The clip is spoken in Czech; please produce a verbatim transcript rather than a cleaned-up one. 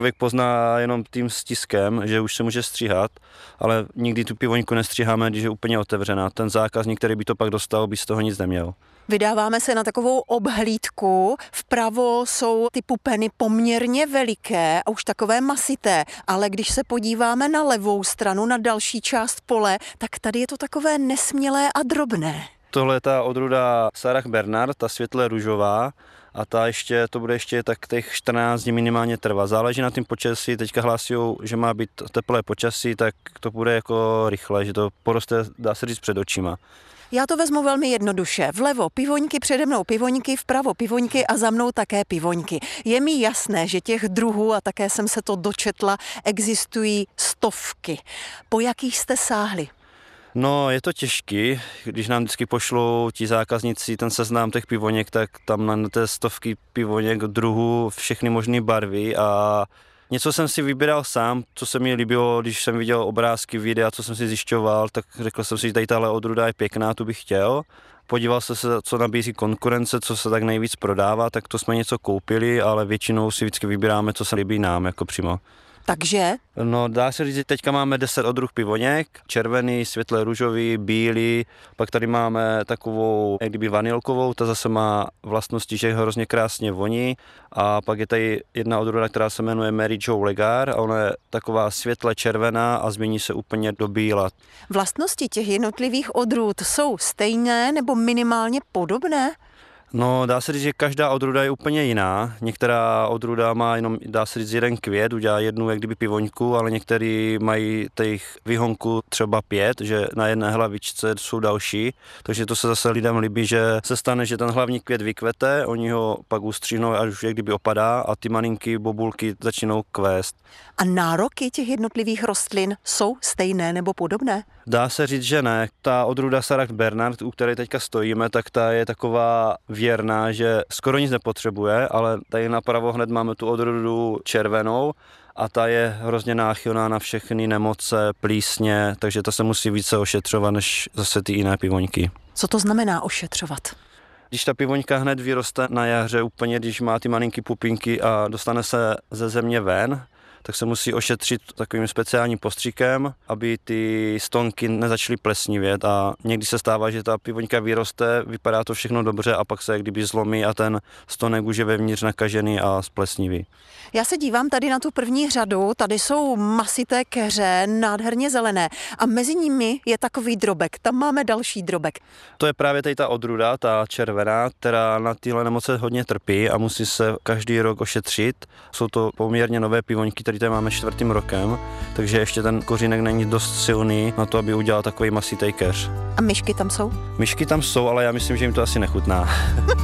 Člověk pozná jenom tím stiskem, že už se může stříhat, ale nikdy tu pivoňku nestříháme, když je úplně otevřená. Ten zákazník, který by to pak dostal, by z toho nic neměl. Vydáváme se na takovou obhlídku. Vpravo jsou ty pupeny poměrně veliké a už takové masité, ale když se podíváme na levou stranu, na další část pole, tak tady je to takové nesmělé a drobné. Tohle je ta odrůda Sarah Bernard, ta světle růžová, a ta ještě, to bude ještě tak těch čtrnáct dní minimálně trvat. Záleží na tím počasí, teďka hlásí, že má být teplé počasí, tak to bude jako rychle, že to poroste, dá se říct, před očima. Já to vezmu velmi jednoduše. Vlevo pivoňky, přede mnou pivoňky, vpravo pivoňky a za mnou také pivoňky. Je mi jasné, že těch druhů, a také jsem se to dočetla, existují stovky. Po jakých jste sáhli? No, je to těžký, když nám vždycky pošlou ti zákazníci ten seznam těch pivoněk, tak tam na té stovky pivoněk druhů všechny možné barvy a něco jsem si vybíral sám, co se mi líbilo, když jsem viděl obrázky, videa, co jsem si zjišťoval, tak řekl jsem si, že tady tahle odrůda je pěkná, tu bych chtěl. Podíval jsem se, co nabízí konkurence, co se tak nejvíc prodává, tak to jsme něco koupili, ale většinou si vždycky vybíráme, co se líbí nám, jako přímo. Takže? No, dá se říct, že teďka máme deset odruh pivoněk, červený, světle růžový, bílý, pak tady máme takovou, jak kdyby vanilkovou, ta zase má vlastnosti, že hrozně krásně voní, a pak je tady jedna odrůda, která se jmenuje Mary Jo Legar a ona je taková světle červená a změní se úplně do bíla. Vlastnosti těch jednotlivých odrůd jsou stejné nebo minimálně podobné? No, dá se říct, že každá odrůda je úplně jiná. Některá odrůda má jenom, dá se říct, jeden květ, udělá jednu jak kdyby pivoňku, ale některý mají těch výhonku třeba pět, že na jedné hlavičce jsou další, takže to se zase lidem líbí, že se stane, že ten hlavní květ vykvete, oni ho pak ustříhnou, až už jak kdyby opadá a ty malinké bobulky začínou kvést. A nároky těch jednotlivých rostlin jsou stejné nebo podobné? Dá se říct, že ne. Ta odrůda Sarah Bernard, u které teďka stojíme, tak ta je taková věrná, že skoro nic nepotřebuje, ale tady napravo hned máme tu odrůdu červenou a ta je hrozně náchylná na všechny nemoce, plísně, takže ta se musí více ošetřovat než zase ty jiné pivoňky. Co to znamená ošetřovat? Když ta pivoňka hned vyroste na jaře úplně, když má ty malinké pupinky a dostane se ze země ven, tak se musí ošetřit takovým speciálním postřikem, aby ty stonky nezačaly plesnivět, a někdy se stává, že ta pivoňka vyroste, vypadá to všechno dobře a pak se jak kdyby zlomí a ten stonek už je vevnitř nakažený a splesnivý. Já se dívám tady na tu první řadu, tady jsou masité keře, nádherně zelené a mezi nimi je takový drobek, tam máme další drobek. To je právě tady ta odrůda, ta červená, která na tyhle nemoce hodně trpí a musí se každý rok ošetřit. Jsou to poměrně nové pivoňky, které tady máme čtvrtým rokem, takže ještě ten kořínek není dost silný na to, aby udělal takový masitý keř. A myšky tam jsou? Myšky tam jsou, ale já myslím, že jim to asi nechutná.